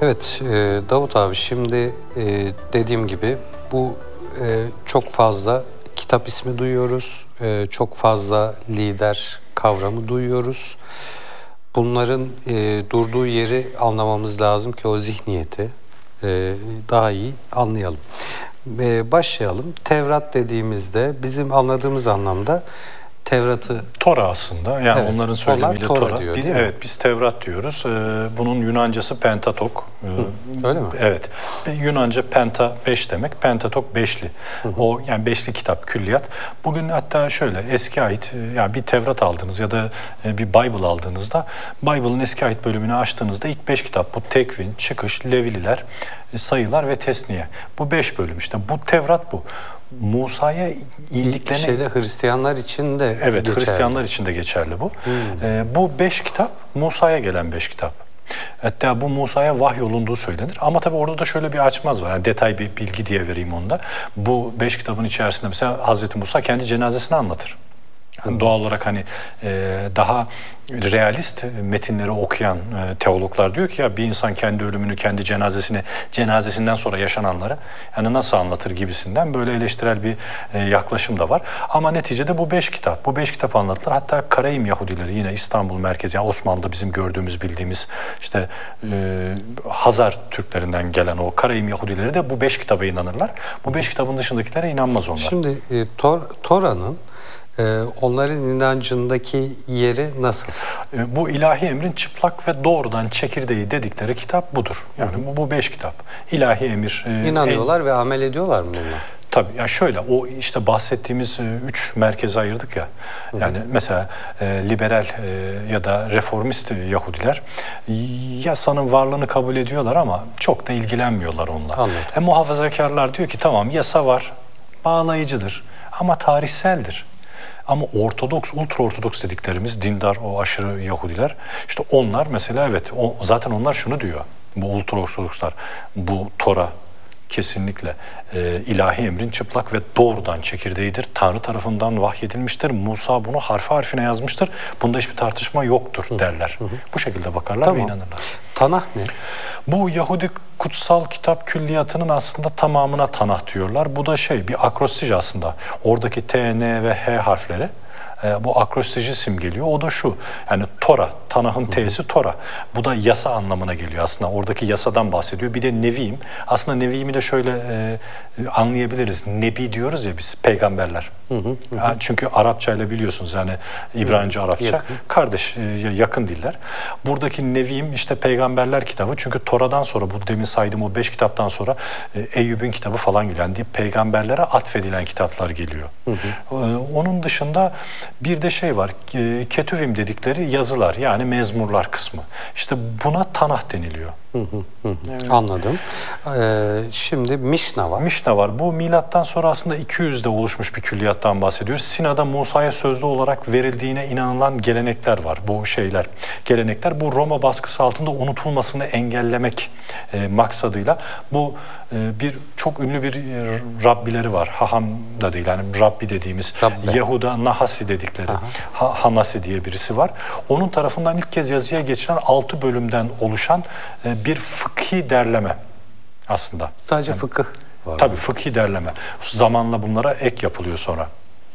Evet, Davut abi şimdi dediğim gibi bu çok fazla kitap ismi duyuyoruz, çok fazla lider kavramı duyuyoruz. Bunların durduğu yeri anlamamız lazım ki o zihniyeti daha iyi anlayalım. Başlayalım. Tevrat dediğimizde bizim anladığımız anlamda Tevrat'ı... Tora aslında. Yani Evet, onların söylemiyle Tora diyor, değil mi? Evet, biz Tevrat diyoruz. Bunun Yunancası Pentatok. Öyle mi? Evet. Yunanca Penta 5 demek. Pentatok beşli. O yani beşli kitap, külliyat. Bugün hatta şöyle eski ait yani bir Tevrat aldınız ya da bir Bible aldığınızda Bible'ın eski ait bölümünü açtığınızda ilk 5 kitap bu Tekvin, Çıkış, Levililer, Sayılar ve Tesniye. Bu 5 bölüm işte. Bu Tevrat bu. Musa'ya indiklerine... Hristiyanlar için de Evet, geçerli. Hristiyanlar için de geçerli bu. Bu 5 kitap Musa'ya gelen 5 kitap. Hatta bu Musa'ya vahyolunduğu söylenir. Ama tabii orada da şöyle bir açmaz var. Yani detay bir bilgi diye vereyim onda. Bu 5 kitabın içerisinde mesela Hazreti Musa kendi cenazesini anlatır. Yani doğal olarak hani daha realist metinleri okuyan teologlar diyor ki ya bir insan kendi ölümünü, kendi cenazesinden sonra yaşananları yani nasıl anlatır gibisinden böyle eleştirel bir yaklaşım da var. Ama neticede bu 5 kitap. Bu 5 kitap anlatılır. Hatta Karaim Yahudileri yine İstanbul merkezi yani Osmanlı'da bizim gördüğümüz bildiğimiz işte Hazar Türklerinden gelen o Karaim Yahudileri de bu 5 kitaba inanırlar. Bu 5 kitabın dışındakilere inanmaz onlar. Şimdi Tora'nın onların inancındaki yeri nasıl? Bu ilahi emrin çıplak ve doğrudan çekirdeği dedikleri kitap budur. Yani bu 5 kitap. İlahi emir. İnanıyorlar ve amel ediyorlar mı bunlar? Tabii ya şöyle o işte bahsettiğimiz 3 merkeze ayırdık ya. Yani mesela liberal ya da reformist Yahudiler yasanın varlığını kabul ediyorlar ama çok da ilgilenmiyorlar onunla. Anladım. Muhafazakarlar diyor ki tamam yasa var, bağlayıcıdır ama tarihseldir. Ama Ortodoks, ultra Ortodoks dediklerimiz dindar o aşırı Yahudiler işte onlar mesela evet zaten onlar şunu diyor bu ultra Ortodokslar bu Tora kesinlikle ilahi emrin çıplak ve doğrudan çekirdeğidir. Tanrı tarafından vahyedilmiştir. Musa bunu harfi harfine yazmıştır. Bunda hiçbir tartışma yoktur derler. Bu şekilde bakarlar ve inanırlar. Tanah ne? Bu Yahudi kutsal kitap külliyatının aslında tamamına Tanah diyorlar. Bu da bir akrostiş aslında. Oradaki T, N ve H harfleri bu akrostişi simgeliyor. O da şu yani Tora, Tanah'ın T'si Tora. Bu da yasa anlamına geliyor aslında. Oradaki yasadan bahsediyor. Bir de Nevi'im. Aslında Nevi'imi de şöyle anlayabiliriz. Nebi diyoruz ya biz peygamberler. Çünkü Arapça ile biliyorsunuz yani İbranice Arapça yakın. Kardeş yakın diller. Buradaki Nevi'im işte peygamberler kitabı. Çünkü Tora'dan sonra bu demin saydığım o 5 kitaptan sonra Eyyub'un kitabı falan geliyor. Yani peygamberlere atfedilen kitaplar geliyor. Onun dışında bir de var. Ketuvim dedikleri yazılar yani mezmurlar kısmı. İşte buna Tanah deniliyor. Evet. Anladım. Şimdi Mişna var. Mişna var. Bu milattan sonra aslında 200'de oluşmuş bir külliyattan bahsediyoruz. Sina'da Musa'ya sözlü olarak verildiğine inanılan gelenekler var. Bu gelenekler bu Roma baskısı altında unutulmasını engellemek maksadıyla bu bir çok ünlü bir Rabbileri var. Haham da değil yani Rabbi dediğimiz Yahuda Nahasi dedikleri Hanasi diye birisi var. Onun tarafından ilk kez yazıya geçiren 6 bölümden oluşan bir fıkhi derleme aslında. Sadece fıkıh var. Tabii fıkhi derleme. Zamanla bunlara ek yapılıyor sonra.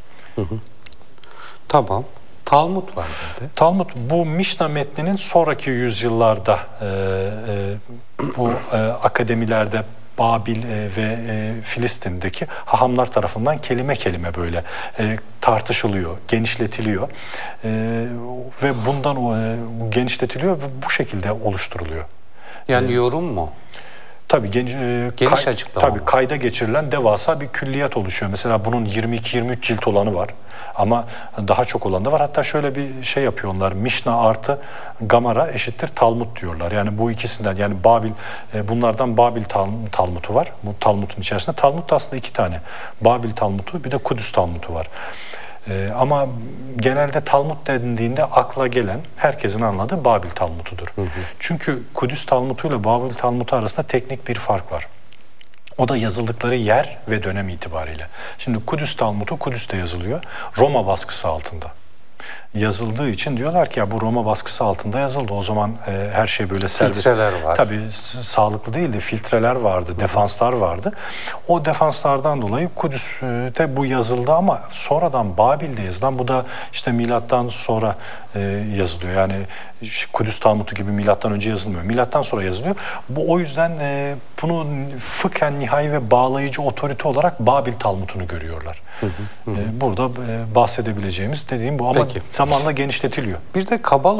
Tamam. Talmud var dedi. Talmud bu Mişna metninin sonraki yüzyıllarda bu akademilerde Babil ve Filistin'deki hahamlar tarafından kelime kelime böyle tartışılıyor, genişletiliyor ve bundan genişletiliyor ve bu şekilde oluşturuluyor. Yani yorum mu? Tabii geniş açıklama. Tabii kayda geçirilen devasa bir külliyat oluşuyor. Mesela bunun 22-23 cilt olanı var ama daha çok olanı da var. Hatta şöyle bir yapıyor onlar. Mişna artı Gamara eşittir Talmud diyorlar. Yani bu ikisinden yani Babil bunlardan Babil Talmud'u var. Bu Talmud'un içerisinde. Talmud da aslında 2 tane. Babil Talmud'u bir de Kudüs Talmud'u var. Ama genelde Talmud dendiğinde akla gelen herkesin anladığı Babil Talmud'udur. Çünkü Kudüs Talmud'u ile Babil Talmud'u arasında teknik bir fark var. O da yazıldıkları yer ve dönem itibariyle. Şimdi Kudüs Talmud'u Kudüs'te yazılıyor. Roma baskısı altında. yazıldığı için diyorlar ki ya bu Roma baskısı altında yazıldı. O zaman her şey böyle serbest. Filtreler var. Tabii sağlıklı değildi. Filtreler vardı, defanslar vardı. O defanslardan dolayı Kudüs'te bu yazıldı ama sonradan Babil'de yazılan, bu da işte milattan sonra yazılıyor. Yani Kudüs Talmutu gibi milattan önce yazılmıyor. Milattan sonra yazılıyor. Bu o yüzden bunu fıkhen nihai ve bağlayıcı otorite olarak Babil Talmut'unu görüyorlar. Burada bahsedebileceğimiz dediğim bu ama Peki. zamanla genişletiliyor. Bir de Kabala